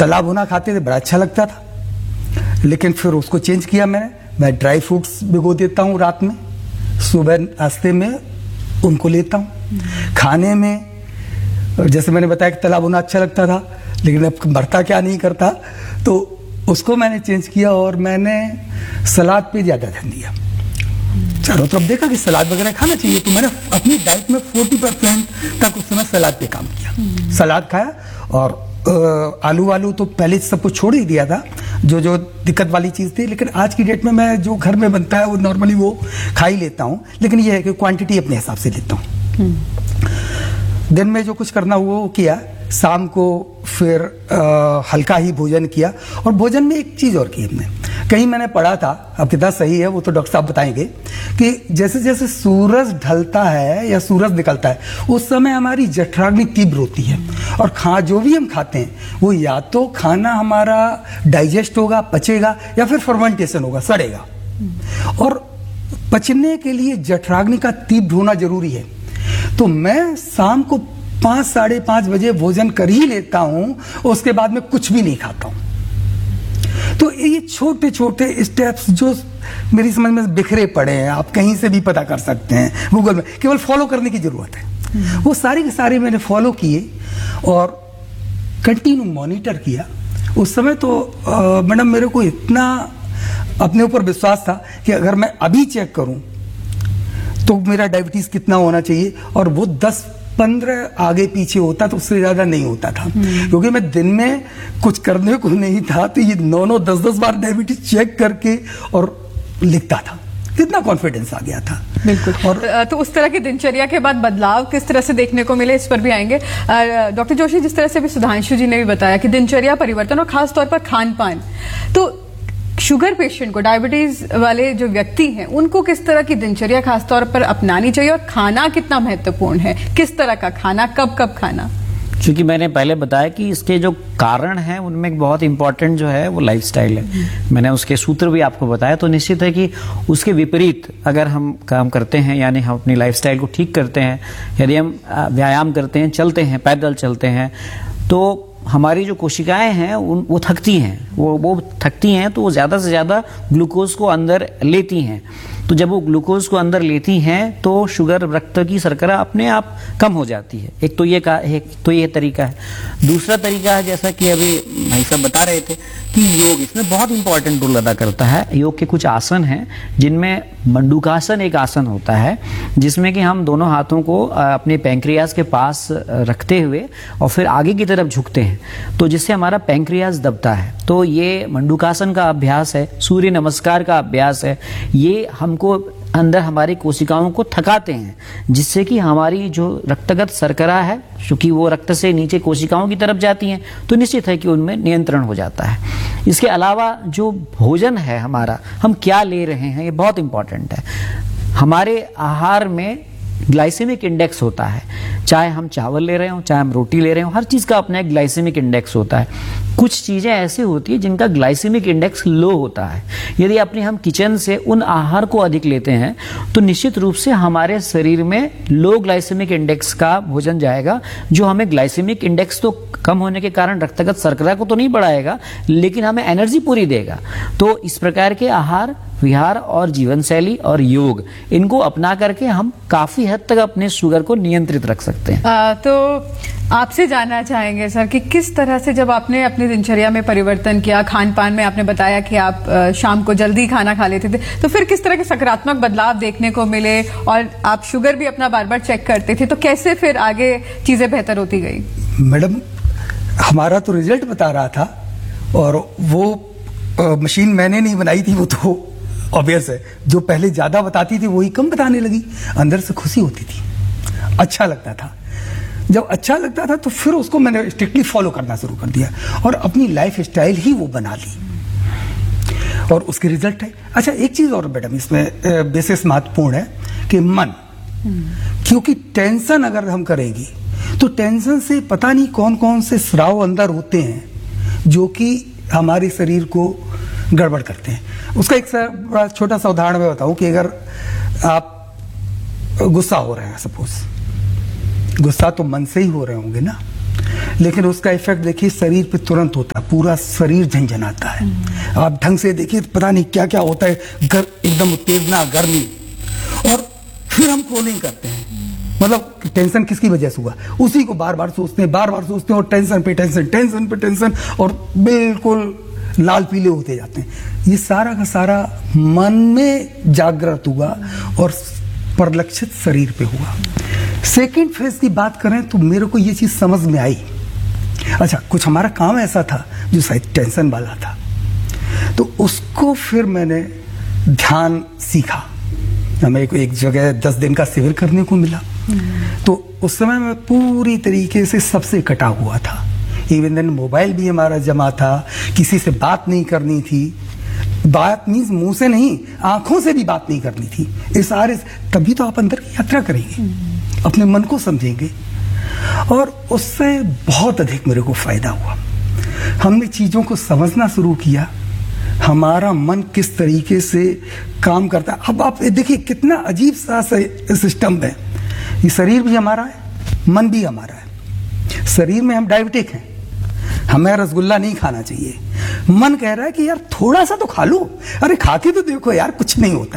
तला भुना खाते थे, बड़ा अच्छा लगता था, लेकिन फिर उसको चेंज किया मैं ड्राई फ्रूट्स भिगो देता हूँ रात में, सुबह नाश्ते में उनको लेता हूँ। खाने में जैसे मैंने बताया कि तला भुना अच्छा लगता था, लेकिन अब मरता क्या नहीं करता, तो उसको मैंने चेंज किया और मैंने सलाद पे ज़्यादा ध्यान दिया। चारों तरफ देखा कि सलाद वगैरह खाना चाहिए, तो मैंने अपनी डाइट में 40% तक उस समय सलाद पे काम किया। सलाद खाया और आलू तो पहले सब कुछ छोड़ ही दिया था, जो दिक्कत वाली चीज़ थी, लेकिन आज की डेट में मैं जो घर में बनता है वो नॉर्मली वो खा ही लेता हूँ, लेकिन ये है कि क्वांटिटी अपने हिसाब से लेता हूँ। दिन में जो कुछ करना हुआ वो किया, शाम को फिर हल्का ही भोजन किया। और भोजन में एक चीज़ और की हमने, कहीं मैंने पढ़ा था, अब कितना सही है वो तो डॉक्टर साहब बताएंगे, कि जैसे जैसे सूरज ढलता है या सूरज निकलता है उस समय हमारी जठराग्नि तीव्र होती है, और जो भी हम खाते हैं वो या तो खाना हमारा डाइजेस्ट होगा, पचेगा, या फिर फर्मेंटेशन होगा, सड़ेगा। और पचने के लिए जठराग्नि का तीव्र होना जरूरी है। तो मैं शाम को 5 साढ़े 5 बजे भोजन कर ही लेता हूं, उसके बाद में कुछ भी नहीं खाता हूं। तो ये छोटे छोटे स्टेप्स जो मेरी समझ में बिखरे पड़े हैं, आप कहीं से भी पता कर सकते हैं गूगल में, केवल फॉलो करने की जरूरत है। वो सारे के सारे मैंने फॉलो किए और कंटिन्यू मॉनिटर किया। उस समय तो मैडम मेरे को इतना अपने ऊपर विश्वास था कि अगर मैं अभी चेक करूं तो मेरा डायबिटीज कितना होना चाहिए, और वो 10-15 आगे पीछे होता तो उससे ज्यादा नहीं होता था, क्योंकि मैं दिन में कुछ करने को नहीं था, तो ये 9-9, 10-10 बार डायबिटीज चेक करके और लिखता था। कितना कॉन्फिडेंस आ गया था। बिल्कुल। और तो उस तरह की दिनचर्या के बाद बदलाव किस तरह से देखने को मिले, इस पर भी आएंगे। डॉक्टर जोशी, जिस तरह से भी सुधांशु जी ने भी बताया कि दिनचर्या परिवर्तन और खास तौर पर खान पान, तो शुगर पेशेंट को, डायबिटीज वाले जो व्यक्ति हैं, उनको किस तरह की दिनचर्या खासतौर पर अपनानी चाहिए, और खाना कितना महत्वपूर्ण है, किस तरह का खाना, कब कब खाना? क्योंकि मैंने पहले बताया कि इसके जो कारण हैं उनमें एक बहुत इंपॉर्टेंट जो है वो लाइफस्टाइल है। मैंने उसके सूत्र भी आपको बताया। तो निश्चित है कि उसके विपरीत अगर हम काम करते हैं, यानी हम अपनी लाइफस्टाइल को ठीक करते हैं, यदि हम व्यायाम करते हैं, चलते हैं, पैदल चलते हैं, तो हमारी जो कोशिकाएं हैं वो थकती हैं, वो थकती हैं, तो वो ज़्यादा से ज़्यादा ग्लूकोज को अंदर लेती हैं। तो जब वो ग्लूकोज को अंदर लेती हैं तो शुगर, रक्त की शर्करा अपने आप कम हो जाती है। एक तो ये तरीका है। दूसरा तरीका है, जैसा कि अभी भाई साहब बता रहे थे, कि योग इसमें बहुत इंपॉर्टेंट रोल अदा करता है। योग के कुछ आसन हैं जिनमें मंडूकासन एक आसन होता है, जिसमें कि हम दोनों हाथों को अपने पैंक्रियाज के पास रखते हुए और फिर आगे की तरफ झुकते हैं, तो जिससे हमारा पैंक्रियाज दबता है। तो ये मंडूकासन का अभ्यास है, सूर्य नमस्कार का अभ्यास है। ये हमको अंदर हमारी कोशिकाओं को थकाते हैं, जिससे कि हमारी जो रक्तगत शर्करा है, क्योंकि वो रक्त से नीचे कोशिकाओं की तरफ जाती हैं, तो निश्चित है कि उनमें नियंत्रण हो जाता है। इसके अलावा जो भोजन है हमारा, हम क्या ले रहे हैं, ये बहुत इंपॉर्टेंट है। हमारे आहार में ग्लाइसेमिक इंडेक्स होता है, चाहे हम चावल ले रहे हो, चाहे हम रोटी ले रहे हो, हर चीज का अपना एक ग्लाइसेमिक इंडेक्स होता है। कुछ चीजें ऐसी होती है जिनका ग्लाइसेमिक इंडेक्स लो होता है। यदि अपने हम किचन से उन आहार को अधिक लेते हैं तो निश्चित रूप से हमारे शरीर में लो ग्लाइसेमिक इंडेक्स का भोजन जाएगा, जो हमें ग्लाइसेमिक इंडेक्स तो कम होने के कारण रक्तगत शर्करा को तो नहीं बढ़ाएगा, लेकिन हमें एनर्जी पूरी देगा। तो इस प्रकार के आहार विहार और जीवन शैली और योग, इनको अपना करके हम काफी हद तक अपने शुगर को नियंत्रित रख सकते हैं। तो आपसे जानना चाहेंगे सर कि किस तरह से जब आपने अपनी दिनचर्या में परिवर्तन किया, खान पान में आपने बताया कि आप शाम को जल्दी खाना खा लेते थे, तो फिर किस तरह के सकारात्मक बदलाव देखने को मिले, और आप शुगर भी अपना बार बार चेक करते थे, तो कैसे फिर आगे चीजें बेहतर होती गई? मैडम, हमारा तो रिजल्ट बता रहा था, और वो मशीन मैंने नहीं बनाई थी, वो तो ऑब्वियस है। जो पहले ज्यादा बताती थी वही कम बताने लगी। अंदर से खुशी होती थी, अच्छा लगता था। जब अच्छा लगता था तो फिर उसको मैंने स्ट्रिक्टली फॉलो करना शुरू कर दिया और अपनी लाइफ स्टाइल ही वो बना ली, और उसके रिजल्ट है। अच्छा, एक चीज और मैडम इसमें विशेष महत्वपूर्ण है कि मन, क्योंकि टेंशन अगर हम करेंगे तो टेंशन से पता नहीं कौन कौन से स्राव अंदर होते हैं जो कि हमारे शरीर को गड़बड़ करते हैं। उसका एक बड़ा छोटा सा उदाहरण मैं बताऊं कि अगर आप गुस्सा हो रहे हैं, सपोज गुस्सा तो मन से ही हो रहे होंगे ना, लेकिन उसका इफेक्ट देखिए शरीर पे तुरंत होता है, पूरा शरीर झंझनाता है। आप ढंग से देखिए पता नहीं क्या क्या होता है, एकदम उत्तेजना, गर्मी, और फिर हम कॉलिंग करते हैं। मतलब टेंशन किसकी वजह से हुआ, उसी को बार बार सोचते हैं, बार बार सोचते हैं, और टेंशन पे टेंशन, टेंशन पे टेंशन, और बिल्कुल लाल पीले होते जाते हैं। ये सारा का सारा मन में जागृत हुआ और परिलक्षित शरीर पे हुआ। सेकेंड फेज की बात करें तो मेरे को ये चीज समझ में आई, अच्छा कुछ हमारा काम ऐसा था जो शायद टेंशन वाला था, तो उसको फिर मैंने ध्यान सीखा। हमें एक जगह 10 दिन का शिविर करने को मिला, तो उस समय मैं पूरी तरीके से सबसे कटा हुआ था। इवन देन मोबाइल भी हमारा जमा था, किसी से बात नहीं करनी थी, बात मीन्स मुंह से नहीं, आंखों से भी बात नहीं करनी थी। इशारे, तभी तो आप अंदर की यात्रा करेंगे, अपने मन को समझेंगे, और उससे बहुत अधिक मेरे को फायदा हुआ। हमने चीजों को समझना शुरू किया, हमारा मन किस तरीके से काम करता है। अब आप देखिए कितना अजीब सा सिस्टम है, ये शरीर भी हमारा है, मन भी हमारा है। शरीर में हम डायबिटिक हैं, हमें रसगुल्ला नहीं खाना चाहिए, मन कह रहा है कि यार थोड़ा सा तो खा लो, अरे खा के तो देखो यार कुछ नहीं होता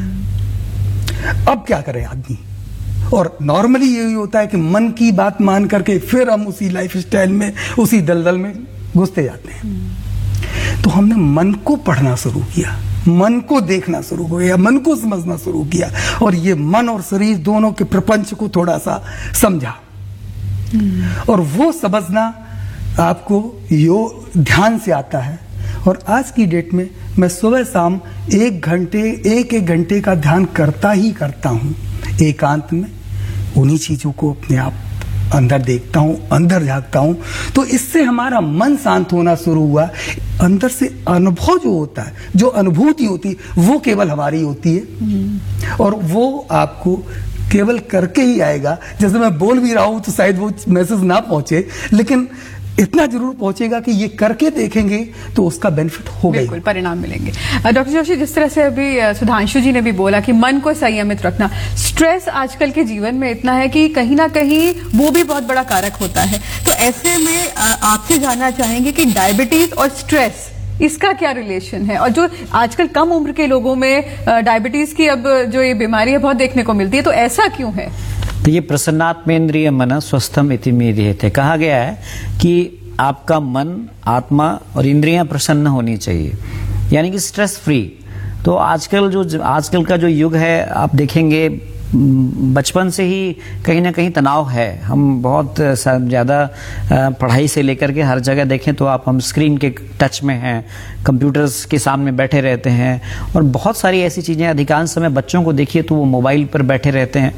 है। अब क्या करे आदमी, और नॉर्मली यही होता है कि मन की बात मान करके फिर हम उसी लाइफ स्टाइल में, उसी दलदल में घुसते जाते हैं। तो हमने मन को पढ़ना शुरू किया, मन को देखना शुरू किया, मन को समझना शुरू किया, और ये मन और शरीर दोनों के प्रपंच को थोड़ा सा समझा। और वो समझना आपको ध्यान से आता है। और आज की डेट में मैं सुबह शाम 1 घंटे का ध्यान करता ही करता हूं, एकांत में उन्हीं चीजों को अपने आप अंदर देखता हूं, अंदर झांकता हूं। तो इससे हमारा मन शांत होना शुरू हुआ। अंदर से अनुभव जो होता है, जो अनुभूति होती है, वो केवल हमारी होती है, और वो आपको केवल करके ही आएगा। जैसे मैं बोल भी रहा हूं तो शायद वो मैसेज ना पहुंचे, लेकिन इतना जरूर पहुंचेगा कि ये करके देखेंगे तो उसका बेनिफिट होगा, बिल्कुल परिणाम मिलेंगे। डॉक्टर जोशी, जिस तरह से अभी सुधांशु जी ने भी बोला कि मन को संयमित रखना, स्ट्रेस आजकल के जीवन में इतना है कि कहीं ना कहीं वो भी बहुत बड़ा कारक होता है। तो ऐसे में आपसे जानना चाहेंगे कि डायबिटीज और स्ट्रेस, इसका क्या रिलेशन है, और जो आजकल कम उम्र के लोगों में डायबिटीज की अब जो ये बीमारी है बहुत देखने को मिलती है, तो ऐसा क्यों है? तो ये प्रसन्नात्मेन्द्रिय मन स्वस्थम इति मेधियते, कहा गया है कि आपका मन, आत्मा और इंद्रियां प्रसन्न होनी चाहिए, यानी कि स्ट्रेस फ्री। तो आजकल का जो युग है, आप देखेंगे बचपन से ही कहीं ना कहीं तनाव है। हम बहुत ज्यादा पढ़ाई से लेकर के हर जगह देखें तो हम स्क्रीन के टच में हैं, कंप्यूटर्स के सामने बैठे रहते हैं, और बहुत सारी ऐसी चीजें, अधिकांश समय बच्चों को देखिए तो वो मोबाइल पर बैठे रहते हैं।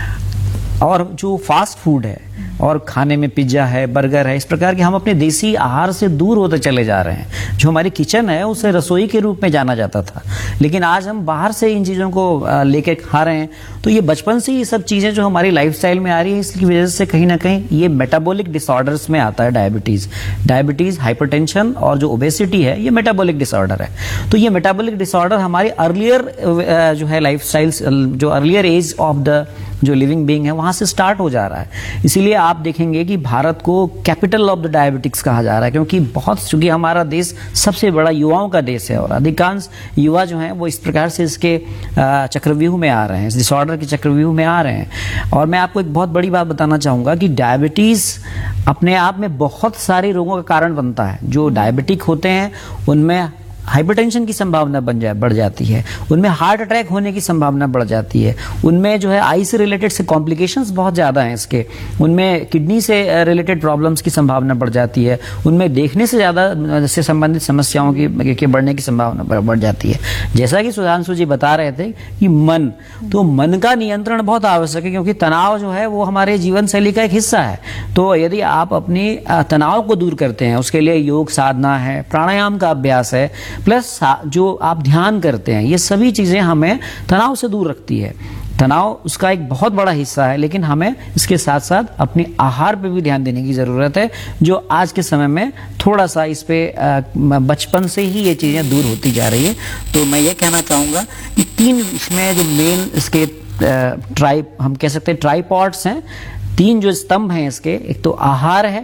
और जो फास्ट फूड है और खाने में पिज्जा है, बर्गर है, इस प्रकार के हम अपने देसी आहार से दूर होते चले जा रहे हैं। जो हमारी किचन है उसे रसोई के रूप में जाना जाता था, लेकिन आज हम बाहर से इन चीजों को लेके खा रहे हैं। तो ये बचपन से ये सब चीजें जो हमारी लाइफस्टाइल में आ रही है, इसकी वजह से कहीं ना कहीं ये मेटाबॉलिक डिसऑर्डर्स में आता है। डायबिटीज, हाइपरटेंशन और जो ओबेसिटी है, ये मेटाबॉलिक डिसऑर्डर है। तो ये मेटाबॉलिक डिसऑर्डर हमारी अर्लियर जो है लाइफस्टाइल, जो अर्लियर एज ऑफ द जो लिविंग बीइंग है, वहां से स्टार्ट हो जा रहा है। इसीलिए आप देखेंगे कि भारत को कैपिटल ऑफ द डायबिटिक्स कहा जा रहा है, क्योंकि चूंकि हमारा देश सबसे बड़ा युवाओं का देश है, और अधिकांश युवा जो हैं वो इस प्रकार से इसके चक्रव्यूह में आ रहे हैं, इस डिसऑर्डर के चक्रव्यूह में आ रहे हैं। और मैं आपको एक बहुत बड़ी बात बताना चाहूंगा कि डायबिटीज अपने आप में बहुत सारे रोगों का कारण बनता है। जो डायबिटिक होते हैं उनमें हाइपरटेंशन की संभावना बढ़ जाती है, उनमें हार्ट अटैक होने की संभावना बढ़ जाती है, उनमें जो है आई से रिलेटेड से कॉम्प्लिकेशंस बहुत ज्यादा हैं इसके, उनमें किडनी से रिलेटेड प्रॉब्लम्स की संभावना बढ़ जाती है, उनमें देखने से ज्यादा से संबंधित समस्याओं की बढ़ने की संभावना बढ़ जाती है। जैसा कि सुधांशु जी बता रहे थे कि मन का नियंत्रण बहुत आवश्यक है, क्योंकि तनाव जो है वो हमारे जीवन शैली का एक हिस्सा है। तो यदि आप अपनी तनाव को दूर करते हैं, उसके लिए योग साधना है, प्राणायाम का अभ्यास है, प्लस जो आप ध्यान करते हैं, ये सभी चीजें हमें तनाव से दूर रखती है। तनाव उसका एक बहुत बड़ा हिस्सा है, लेकिन हमें इसके साथ साथ अपने आहार पे भी ध्यान देने की जरूरत है, जो आज के समय में थोड़ा सा इस पे बचपन से ही ये चीजें दूर होती जा रही है। तो मैं ये कहना चाहूंगा कि 3 इसमें जो मेन इसके हम कह सकते हैं ट्राइपॉड्स हैं, 3 जो स्तंभ हैं इसके, एक तो आहार है,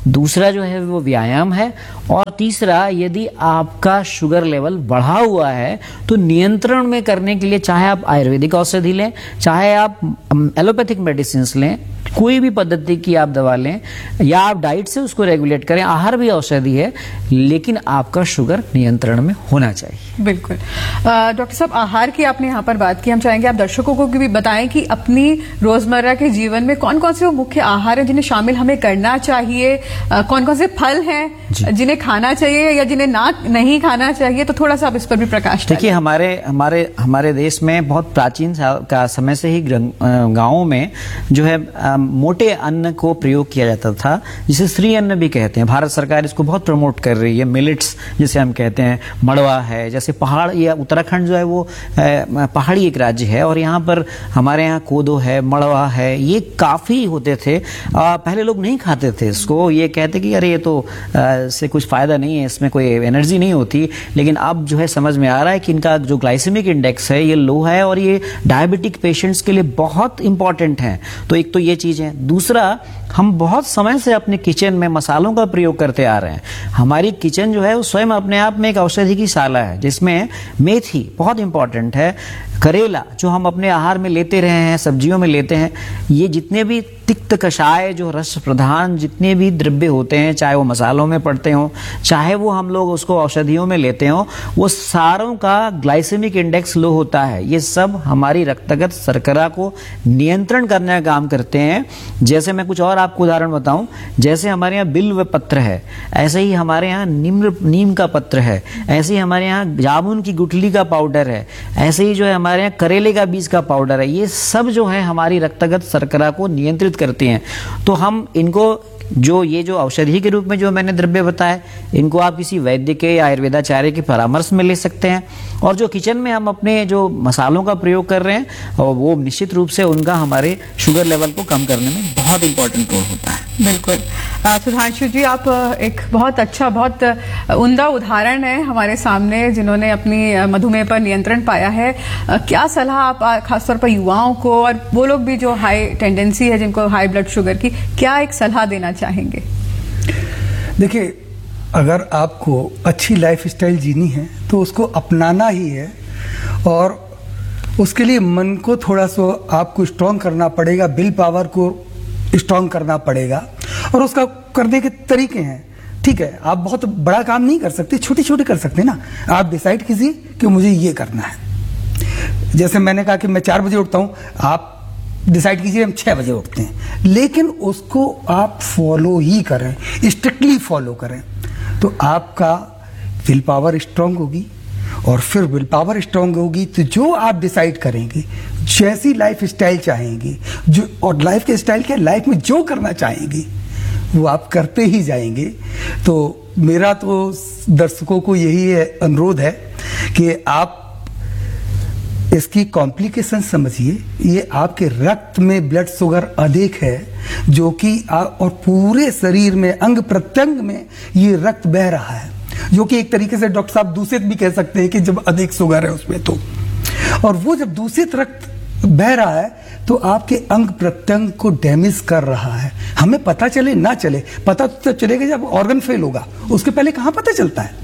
दूसरा जो है वो व्यायाम है, और तीसरा यदि आपका शुगर लेवल बढ़ा हुआ है तो नियंत्रण में करने के लिए चाहे आप आयुर्वेदिक औषधि लें, चाहे आप एलोपैथिक मेडिसिन लें, कोई भी पद्धति की आप दवा लें, या आप डाइट से उसको रेगुलेट करें, आहार भी औषधि है, लेकिन आपका शुगर नियंत्रण में होना चाहिए। बिल्कुल। डॉक्टर साहब, आहार की आपने यहाँ पर बात की, हम चाहेंगे आप दर्शकों को भी बताएं कि अपनी रोजमर्रा के जीवन में कौन कौन से वो मुख्य आहार है जिन्हें शामिल हमें करना चाहिए, कौन कौन से फल हैं जिन्हें खाना चाहिए या जिन्हें नहीं खाना चाहिए, तो थोड़ा सा आप इस पर भी प्रकाश डालिए। देखिए, हमारे देश में बहुत प्राचीन का समय से ही गांवों में जो है मोटे अन्न को प्रयोग किया जाता था, जिसे श्री अन्न भी कहते हैं। भारत सरकार इसको बहुत प्रमोट कर रही है। मिलेट्स जिसे हम कहते हैं, मड़वा है, जैसे पहाड़, या उत्तराखंड जो है वो पहाड़ी एक राज्य है, और यहाँ पर हमारे यहाँ कोदो है, मड़वा है, ये काफी होते थे। पहले लोग नहीं खाते थे इसको, ये कहते कि अरे ये तो इससे कुछ फायदा नहीं है, इसमें कोई एनर्जी नहीं होती। लेकिन अब जो है समझ में आ रहा है कि इनका जो ग्लाइसेमिक इंडेक्स है ये लो है, और ये डायबिटिक पेशेंट्स के लिए बहुत इंपॉर्टेंट है। तो एक तो ये चीज है। दूसरा, हम बहुत समय से अपने किचन में मसालों का प्रयोग करते आ रहे हैं। हमारी किचन जो है वो स्वयं अपने आप में एक औषधि की शाला है, जिसमें मेथी बहुत इंपॉर्टेंट है, करेला जो हम अपने आहार में लेते रहे हैं, सब्जियों में लेते हैं, ये जितने भी तिक्त कषाय जो रस प्रधान जितने भी द्रव्य होते हैं, चाहे वो मसालों में पड़ते हों, चाहे वो हम लोग उसको औषधियों में लेते हों, वो सारों का ग्लाइसेमिक इंडेक्स लो होता है। ये सब हमारी रक्तगत शर्करा को नियंत्रण करने का काम करते हैं। जैसे मैं कुछ और आपको उदाहरण बताऊं, जैसे हमारे यहाँ बिल्व पत्र है, ऐसे ही हमारे यहाँ नीम का पत्र है, ऐसे ही हमारे यहाँ जामुन की गुठली का पाउडर है, ऐसे ही जो है हमारे यहाँ करेले का बीज का पाउडर है। ये सब जो है हमारी रक्तगत शर्करा को नियंत्रित करती हैं। तो हम इनको ये जो औषधि के रूप में जो मैंने द्रव्य बताए, इनको आप किसी वैद्य के या आयुर्वेदाचार्य के परामर्श में ले सकते हैं। और जो किचन में हम अपने जो मसालों का प्रयोग कर रहे हैं, और वो निश्चित रूप से उनका हमारे शुगर लेवल को कम करने में बहुत इंपॉर्टेंट रोल होता है। बिल्कुल। सुधांशु जी, आप एक बहुत अच्छा, बहुत उम्दा उदाहरण है हमारे सामने, जिन्होंने अपनी मधुमेह पर नियंत्रण पाया है। क्या सलाह आप खासतौर पर युवाओं को, और वो लोग भी जो हाई टेंडेंसी है, जिनको हाई ब्लड शुगर की, क्या एक सलाह देना चाहेंगे? देखिए, अगर आपको अच्छी लाइफ स्टाइल जीनी है तो उसको अपनाना ही है, और उसके लिए मन को थोड़ा सा आपको स्ट्रांग करना पड़ेगा, विल पावर को स्ट्रांग करना पड़ेगा, और उसका करने के तरीके हैं। ठीक है, आप बहुत बड़ा काम नहीं कर सकते, छोटे छोटे कर सकते ना। आप डिसाइड कीजिए कि मुझे ये करना है। जैसे मैंने कहा कि मैं 4 बजे उठता हूं, आप डिसाइड कीजिए हम 6 बजे उठते हैं, लेकिन उसको आप फॉलो ही करें, स्ट्रिक्टली फॉलो करें, तो आपका विल पावर स्ट्रांग होगी। और फिर विल पावर स्ट्रांग होगी तो जो आप डिसाइड करेंगे, जैसी लाइफ स्टाइल चाहेंगे, जो, और लाइफ के स्टाइल के लाइफ में जो करना चाहेंगे वो आप करते ही जाएंगे। तो मेरा तो दर्शकों को यही अनुरोध है कि आप इसकी कॉम्प्लिकेशन समझिए। ये आपके रक्त में ब्लड शुगर अधिक है, जो कि और पूरे शरीर में अंग प्रत्यंग में ये रक्त बह रहा है, जो कि एक तरीके से डॉक्टर साहब दूषित भी कह सकते हैं कि जब अधिक शुगर है उसमें तो। और वो जब दूषित रक्त बह रहा है तो आपके अंग प्रत्यंग को डैमेज कर रहा है। हमें पता चले ना चले, पता तो चलेगा जब ऑर्गन फेल होगा, उसके पहले कहां पता चलता है।